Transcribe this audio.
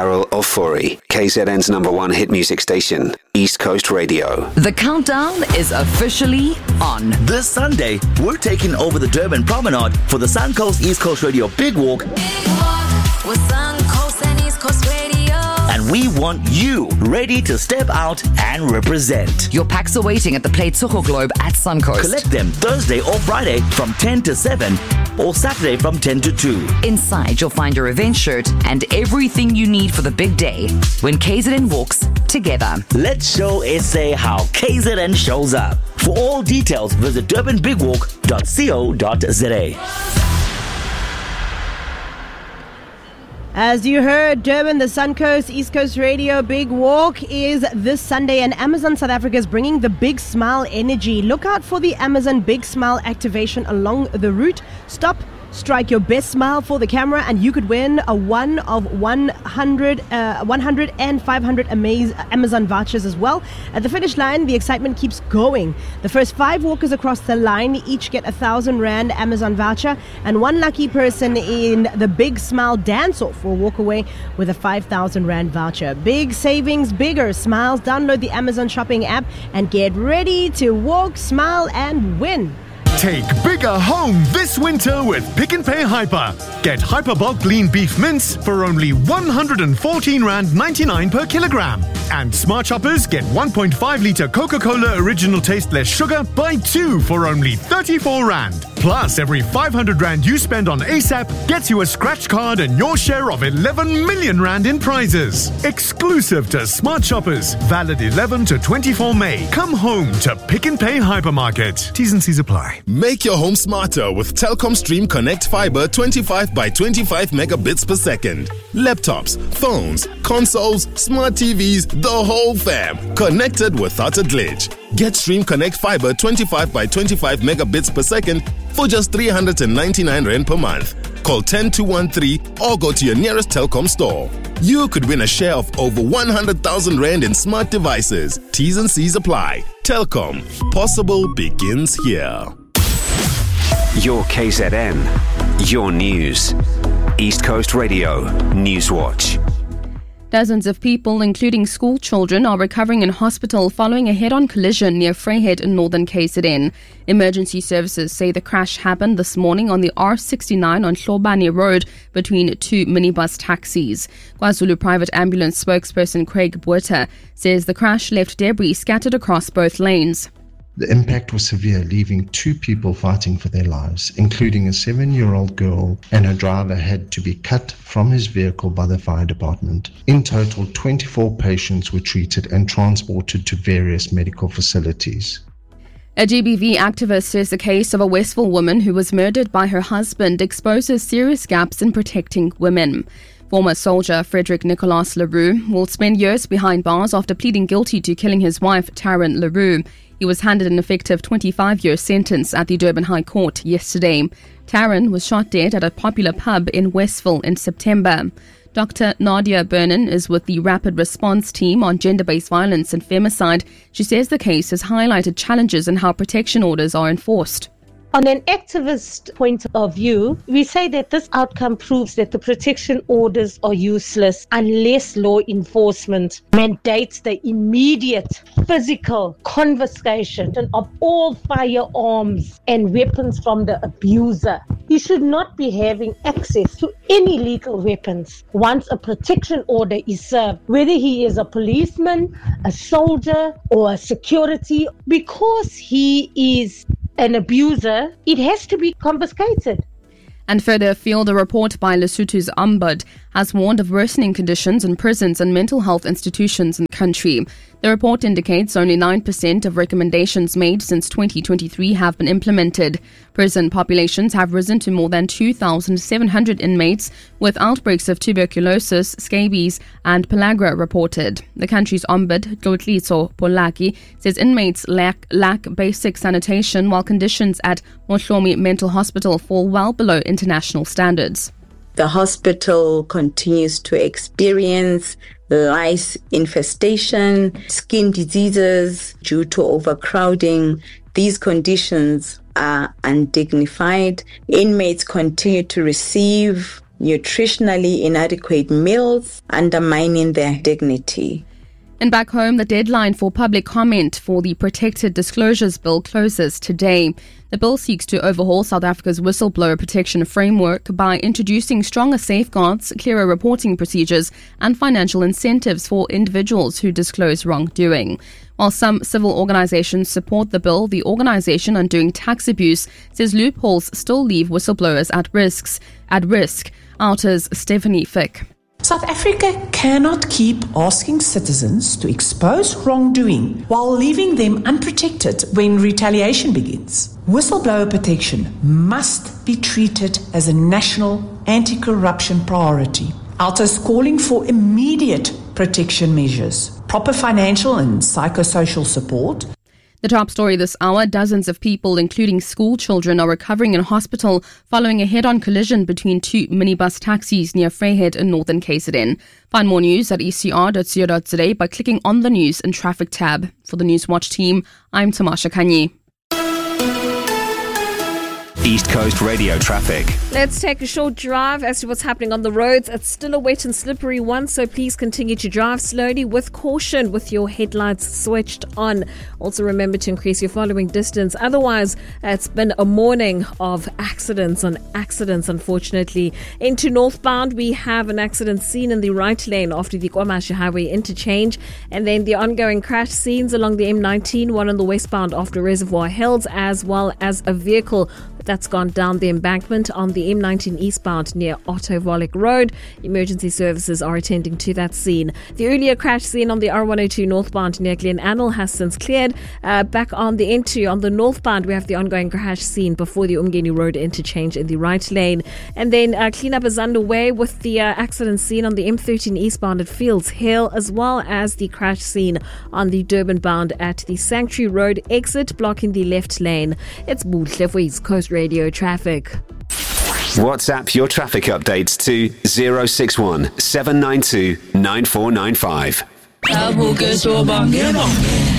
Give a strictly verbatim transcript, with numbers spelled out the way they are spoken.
Daryl Ofori, K Z N's number one hit music station, East Coast Radio. The countdown is officially on. This Sunday, we're taking over the Durban Promenade for the Suncoast East Coast Radio Big Walk. Big Walk with Suncoast and East Coast Radio. And we want you ready to step out and represent. Your packs are waiting at the Pleitsogo Globe at Suncoast. Collect them Thursday or Friday from ten to seven or Saturday from ten to two. Inside, you'll find your event shirt and everything you need for the big day when K Z N walks together. Let's show S A how K Z N shows up. For all details, visit durban big walk dot co dot za. As you heard, Durban, the Suncoast East Coast Radio Big Walk is this Sunday, and Amazon South Africa is bringing the Big Smile energy. Look out for the Amazon Big Smile activation along the route. Stop, strike your best smile for the camera, and you could win a one of one hundred, uh, one hundred and five hundred Amaze, Amazon vouchers as well. At the finish line, the excitement keeps going. The first five walkers across the line each get a thousand rand Amazon voucher, and one lucky person in the Big Smile dance-off will walk away with a five thousand rand voucher. Big savings, bigger smiles. Download the Amazon shopping app and get ready to walk, smile, and win. Take bigger home this winter with Pick n Pay Hyper. Get Hyper Bulk Lean Beef Mince for only one hundred fourteen rand ninety-nine per kilogram. And Smart Shoppers get one point five litre Coca-Cola Original Taste Less Sugar buy two for only thirty-four rand. Plus, every five hundred rand you spend on ASAP gets you a scratch card and your share of eleven million rand in prizes. Exclusive to Smart Shoppers. Valid eleven to twenty-four May. Come home to Pick n Pay Hypermarket. T's and C's apply. Make your home smarter with Telkom Stream Connect Fiber twenty-five by twenty-five megabits per second. Laptops, phones, consoles, smart T Vs, the whole fam. Connected without a glitch. Get Stream Connect Fiber twenty-five by twenty-five megabits per second for just three hundred ninety-nine rand per month. Call one zero two one three or go to your nearest Telkom store. You could win a share of over one hundred thousand rand in smart devices. T's and C's apply. Telkom. Possible begins here. Your K Z N, your news. East Coast Radio, Newswatch. Dozens of people, including school children, are recovering in hospital following a head-on collision near Vryheid in northern K Z N. Emergency services say the crash happened this morning on the R sixty-nine on Hlobani Road between two minibus taxis. KwaZulu Private Ambulance spokesperson Craig Botha says the crash left debris scattered across both lanes. The impact was severe, leaving two people fighting for their lives, including a seven-year-old girl, and her driver had to be cut from his vehicle by the fire department. In total, twenty-four patients were treated and transported to various medical facilities. A G B V activist says the case of a Westville woman who was murdered by her husband exposes serious gaps in protecting women. Former soldier Frederick Nicholas Leroux will spend years behind bars after pleading guilty to killing his wife, Taryn Leroux. He was handed an effective twenty-five-year sentence at the Durban High Court yesterday. Taryn was shot dead at a popular pub in Westville in September. Doctor Nadia Bernan is with the Rapid Response Team on Gender-Based Violence and Femicide. She says the case has highlighted challenges in how protection orders are enforced. On an activist point of view, we say that this outcome proves that the protection orders are useless unless law enforcement mandates the immediate physical confiscation of all firearms and weapons from the abuser. He should not be having access to any lethal weapons once a protection order is served, whether he is a policeman, a soldier, or a security. Because he is an abuser, it has to be confiscated. And further afield, a report by Lesotho's Ombud has warned of worsening conditions in prisons and mental health institutions in the country. The report indicates only nine percent of recommendations made since twenty twenty-three have been implemented. Prison populations have risen to more than two thousand seven hundred inmates, with outbreaks of tuberculosis, scabies and pellagra reported. The country's Ombud, Tlotliso Polaki, says inmates lack, lack basic sanitation, while conditions at Mohlomi Mental Hospital fall well below international standards. The hospital continues to experience lice infestation, skin diseases due to overcrowding. These conditions are undignified. Inmates continue to receive nutritionally inadequate meals, undermining their dignity. And back home, the deadline for public comment for the Protected Disclosures Bill closes today. The bill seeks to overhaul South Africa's whistleblower protection framework by introducing stronger safeguards, clearer reporting procedures, and financial incentives for individuals who disclose wrongdoing. While some civil organizations support the bill, the Organization Undoing Tax Abuse says loopholes still leave whistleblowers at risks. At risk. Outers Stephanie Fick. South Africa cannot keep asking citizens to expose wrongdoing while leaving them unprotected when retaliation begins. Whistleblower protection must be treated as a national anti-corruption priority. ALTA is calling for immediate protection measures, proper financial and psychosocial support. The top story this hour, dozens of people, including school children, are recovering in hospital following a head-on collision between two minibus taxis near Vryheid in northern K Z N. Find more news at e c r dot co dot za by clicking on the News and Traffic tab. For the Newswatch team, I'm Tamasha Kanyi. East Coast Radio traffic. Let's take a short drive as to what's happening on the roads. It's still a wet and slippery one, so please continue to drive slowly with caution with your headlights switched on. Also remember to increase your following distance. Otherwise, it's been a morning of accidents on accidents, unfortunately. Into northbound, we have an accident scene in the right lane after the KwaMashu Highway interchange. And then the ongoing crash scenes along the M nineteen, one on the westbound after Reservoir Hills, as well as a vehicle that's gone down the embankment on the M nineteen eastbound near Otto Volek Road. Emergency services are attending to that scene. The earlier crash scene on the R one oh two northbound near Glen Anil has since cleared. Uh, back on the N two on the northbound, we have the ongoing crash scene before the Umgeni Road interchange in the right lane. And then uh, cleanup is underway with the uh, accident scene on the M thirteen eastbound at Fields Hill, as well as the crash scene on the Durban bound at the Sanctuary Road exit, blocking the left lane. It's Buhle for East Coast Radio traffic. WhatsApp your traffic updates to zero six one seven nine two nine four nine five.